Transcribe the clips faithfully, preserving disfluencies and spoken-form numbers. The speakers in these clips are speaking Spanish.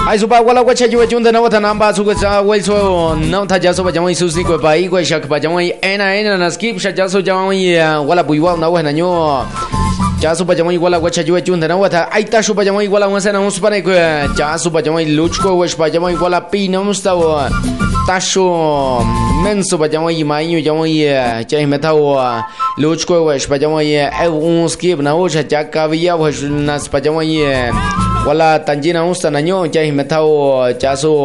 ai su ba wala wa cha ju chun de na wa tha ba su ko cha wai so na tha ja so ba jang su si ko ba i ko shak ba jang ena ena na skip sha ja so jang wala bu wa na wa na nyo cha su ba jang wala wa cha ju chun de na wa tha ai ta su ba jang wala wa sa na us pa ne ko cha su ba jang luch ko wa ba jang wala pi na mus ta wa ta shu men su ba jang ma yu jang cha me ta wa luch ko wa ba jang e un skip na wa cha ka vi ya wa na ba jang wala tanjina usta na nyo cha me ta wa cha su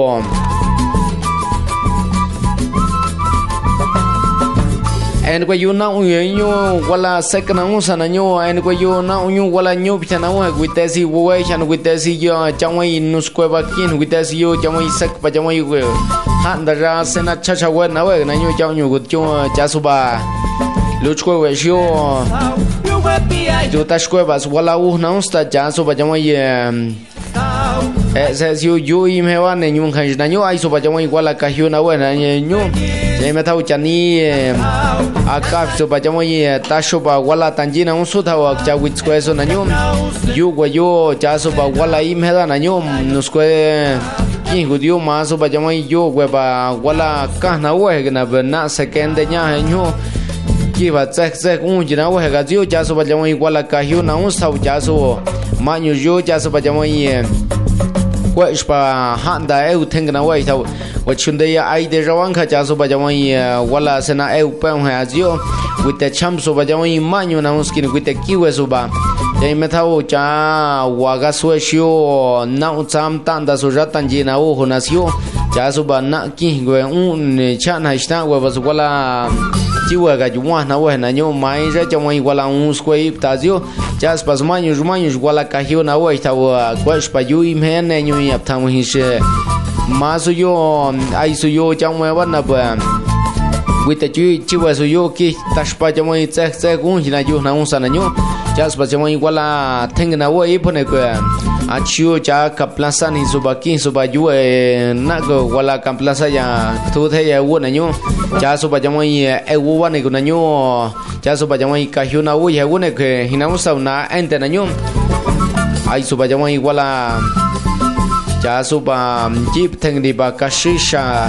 en ko yu na u nyo wala sek na usa na nyo en ko yu na u wala nyo pita na wa gwitesi wo chan gwitesi yo changwai nus ko ba kin gwitesi yo changwai sek pa changwai ko han da ra se na cha cha wa na wa na nyo chang nyo gut cho cha su ba luch ko we shio yo ta shko ba wala u na usta cha su ba changwai ese yo yo y me van en un kan na nyo ai su ba changwai wala ka hyo na wa na nyo ye me ta u chani acá su pa llamo y tasho pa wala tanjina un suta wa cha wits ko eso naño yu wa yo cha su pa wala im heda naño nos ko ki gudio ma su pa llamo y yo we pa wala ka na we na na sekende nya nyo ki ba tsek tsek un jina we ga dio cha su pa llamo y wala ka hyu na un sa cha su ma nyu yo cha su pa llamo y wa ispa handa eu tengna wa ita wa chunde ya ai de rawan kha cha so ba jama wala sena eu pa ha azio with the cham so ba jama manyo na uskin with the kiwe so ba dai metao cha wa ga so shio na utsam tanda so ratan jina o honasio cha so ba na ki gwe un cha na sta wa ba wala jiwa ga juwa na wa na nyo mai ra jama wala un skoi tazio cha spas manyo manyo wala ka hio na wa ita wa kwa spa yu im he ne nyu yap tham hi she ma su yo ai su yo chang me ban na ba with the chi chi wa su yo ki tashpa jamo i tse tse gun hina yu na un sa na nyu cha spa jamo i wala theng na wo i phone ko a chiu cha kaplasa ni su ba ki su ba yu e na go wala kaplasa ya thu the ya wo na nyu cha su ba jamo i e wo wa ni ko na nyu cha su ba jamo i ka hyu na wo ya wo ne ke hina un sa na ente na nyu ai su ba jamo i wala cha su ba jeep theng di ba kashisha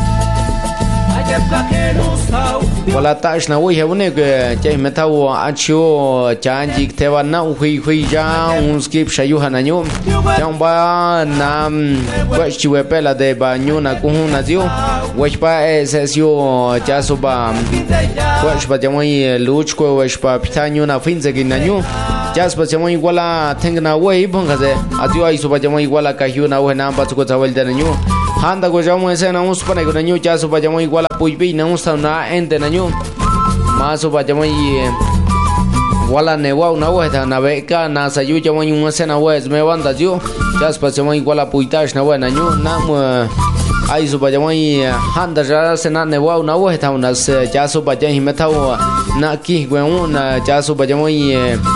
wala tash na wo he one ke che meta wo acho chanji te wa na hui hui ja un skip shayu hananyo jang ba nam wa chiwe pela de ba nyu na ku na dio wa pa esesio cha su ba wa pa jamoi luch ko wa pa pitanyo na finze ginanyo jas pa jamoi wala thengna wo i bong khaze adio ai su pa jamoi wala ka hyu na wo na ba chu ko chawal de nanyo handa go jamo ese na us pa ne go nanyo cha su pa jamoi wala pui pi na us na ente nanyo ma su pa jamoi wala ne wa na wa ta na be ka na sa yu jamoi un ese na wa es me banda dio jas pa jamoi wala puitash na wa nanyo na mo ai su pa jamoi handa ra se na ne wa na wa ta na se cha su pa jamoi me ta na ki go un na cha su pa jamoi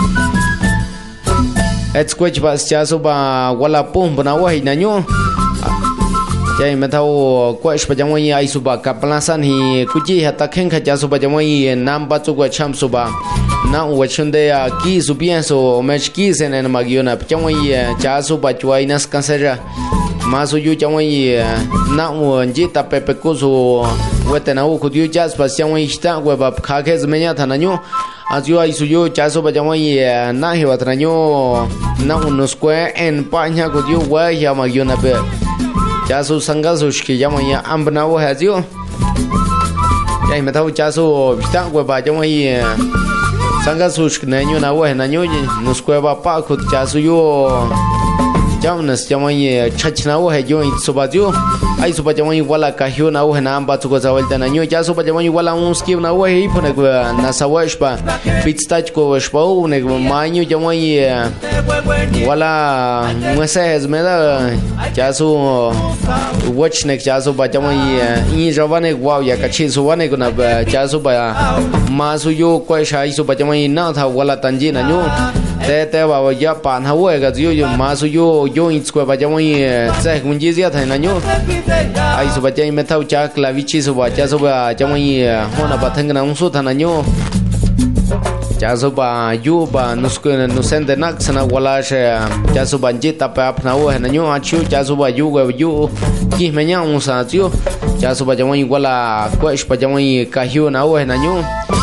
et squech ba cha su ba wala pum na wa na nyo jai metao quash pa jamoi ai su ba kaplasan hi kuji hata khen kha cha su ba jamoi nam ba chu ko cham su ba na wa chunde ya ki su pienso mech ki sen en magiona jamoi cha su ba chuai nas kansera ma su yu jamoi na u nji ta pepe ku su wete na u ku yu cha pa jamoi sta wa ba kha ke zmenya thana nyo azio ai su yu cha su ba jamoi na hi wa thana nyo na u nos kwe en pa nya ku yu wa ya magiona be cha su sanga su shki jamoi ambna wo ha zio jai metao cha su sta wa ba jamoi sanga su shki na nyo na wo na nyo nos kwe ba pa ku cha su yu jamnas jamoi chachna wo he yo su ba zio ai su ba jamoi wala ka hyo na wo na amba tu ko zawal na nyo cha su ba jamoi wala un ski na wo he pone ko na sawash pa pitstach ko shpa u ne ma nyo jamoi wala mwese ez me da cha su watch ne cha su ba jamoi i javane wow ya ka chi su wane ko na cha su ba ma su yo ko shai su ba jamoi na tha wala tanji na nyo te te ba ya pan ha wo ga zio yo ma su yo yo in square ba jamoi tse kunji zia tha na nyo ai su ba jai me thau cha klavichi su ba cha su ba jamoi hona ba thang na un su tha na nyo cha so ba yu ba nus nusende nak sana wala she cha so ba jita pa apna wo na nyu achu cha so ba yu ga yu ki me nya un sa chu cha so ba jamoi wala kwesh pa jamoi kahyu na wo na nyu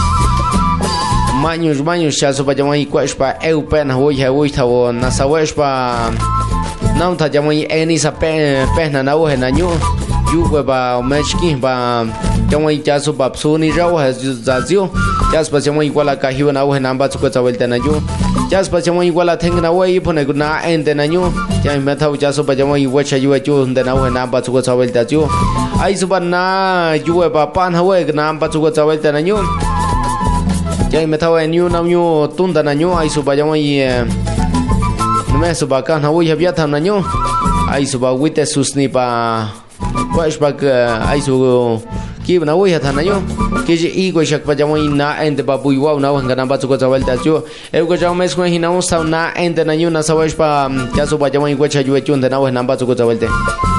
maños maños cha so ba jamoi kwesh pa eu pe na wo ya wo ta wo na sa wesh pa na ta jamoi eni sa pe pe na na wo na nyu yu ga ba mechki ba jamoi cha so ba psu ni ra wo ha za ziu Jas pa chamo igual a kahio na we namba tsuko tsawelta na yu. Jas pa chamo igual a thing na we ipone na ende na yu. Ya me tha jas pa chamo igual cha yu chu de na we namba tsuko tsawelta yu. Ai su ba na yu ba pan ha we namba tsuko tsawelta na yu. Ya me tha we yu na yu tunda na yu ai su ba chamo i no me su ba ka na we habia tha na yu. Ai su ba wite susni pa Wash ba ai su ki na we ha na yu. Que i go shak pa jamoi na ende babu iwa na wanga na ba tsuko tsawel ta chu e go jaw mes ko hina un sa na ende na yu na sawash pa ya so ba jamoi go cha yu chu na we na ba tsuko tsawel te